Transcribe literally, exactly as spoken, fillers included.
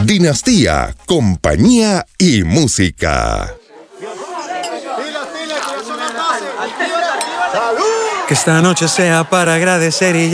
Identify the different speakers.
Speaker 1: Dinastía, compañía y música.
Speaker 2: Que esta noche sea para agradecer y